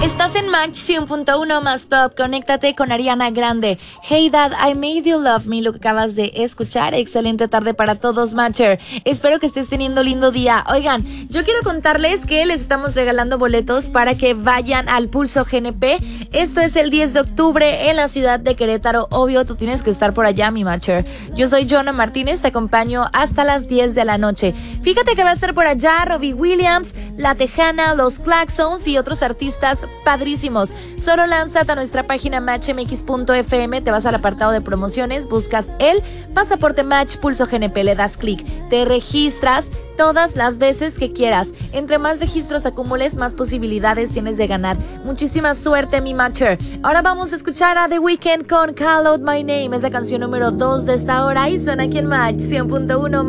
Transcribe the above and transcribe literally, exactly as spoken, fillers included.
Estás en Match cien punto uno más Pop. Conéctate con Ariana Grande. Hey Dad, I Made You Love Me, lo que acabas de escuchar. Excelente tarde para todos, Matcher. Espero que estés teniendo lindo día. Oigan, yo quiero contarles que les estamos regalando boletos para que vayan al Pulso G N P. Esto es el diez de octubre en la ciudad de Querétaro. Obvio, tú tienes que estar por allá, mi Matcher. Yo soy Jonah Martínez, te acompaño hasta las diez de la noche. Fíjate que va a estar por allá Robbie Williams, La Tejana, Los Claxons y otros artistas padrísimos. Solo lánzate a nuestra página match m x punto f m, te vas al apartado de promociones, buscas el pasaporte Match Pulso G N P, le das clic, te registras todas las veces que quieras. Entre más registros acumules, más posibilidades tienes de ganar. Muchísima suerte, mi Matcher. Ahora vamos a escuchar a The Weeknd con Call Out My Name. Es la canción número dos de esta hora y suena aquí en Match cien punto uno.